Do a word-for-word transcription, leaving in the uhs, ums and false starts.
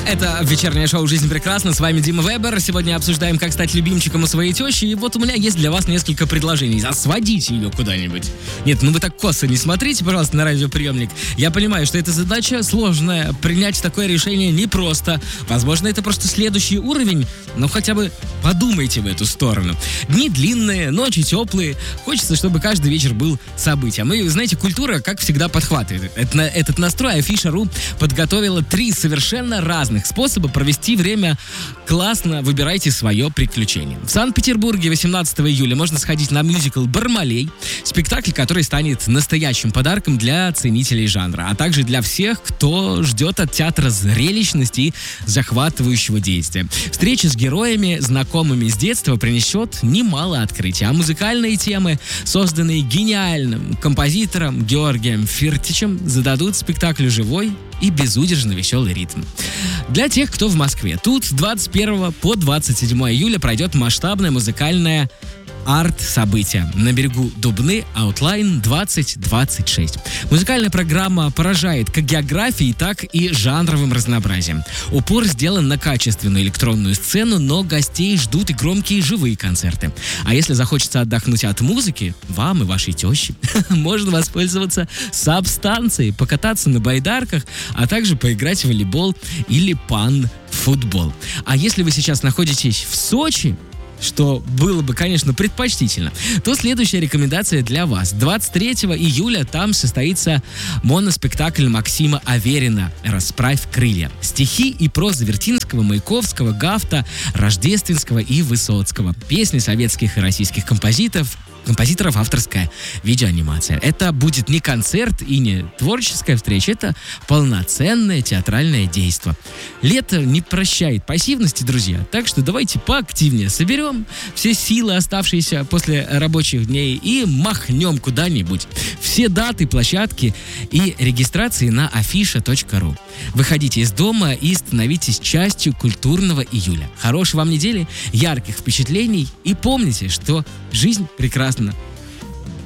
Это вечернее шоу «Жизнь прекрасна». С вами Дима Вебер. Сегодня обсуждаем, как стать любимчиком у своей тещи. И вот у меня есть для вас несколько предложений. А сводите ее куда-нибудь. Нет, ну вы так косо не смотрите, пожалуйста, на радиоприемник. Я понимаю, что эта задача сложная. Принять такое решение непросто. Возможно, это просто следующий уровень, но хотя бы подумайте в эту сторону. Дни длинные, ночи теплые. Хочется, чтобы каждый вечер был событием. И, знаете, культура, как всегда, подхватывает. Этот настрой Афиша точка ру подготовила три совершенно разных способа провести время классно. Выбирайте свое приключение. В Санкт-Петербурге восемнадцатого июля можно сходить на мюзикл «Бармалей», спектакль, который станет настоящим подарком для ценителей жанра, а также для всех, кто ждет от театра зрелищности и захватывающего действия. Встреча с героями, знакомыми с детства, принесет немало открытий, а музыкальные темы, созданные гениальным композитором Георгием Фиртичем, зададут спектаклю живой и безудержно веселый ритм. Для тех, кто в Москве, тут с двадцать первого по двадцать седьмое июля пройдет масштабное музыкальное арт-событие на берегу Дубны Outline двадцать двадцать шесть. Музыкальная программа поражает как географией, так и жанровым разнообразием. Упор сделан на качественную электронную сцену, но гостей ждут и громкие живые концерты. А если захочется отдохнуть от музыки, вам и вашей теще можно воспользоваться сабстанцией, покататься на байдарках, а также поиграть в волейбол или пан-футбол. А если вы сейчас находитесь в Сочи, что было бы, конечно, предпочтительно, то следующая рекомендация для вас. двадцать третьего июля там состоится моноспектакль Максима Аверина «Расправь крылья». Стихи и проза Вертинского, Маяковского, Гафта, Рождественского и Высоцкого. Песни советских и российских композиторов, композиторов, авторская видеоанимация. Это будет не концерт и не творческая встреча, это полноценное театральное действо. Лето не прощает пассивности, друзья, так что давайте поактивнее соберем все силы, оставшиеся после рабочих дней, и махнем куда-нибудь. Все даты, площадки и регистрации на афиша точка ру. Выходите из дома и становитесь частью культурного июля. Хорошей вам недели, ярких впечатлений, и помните, что жизнь прекрасна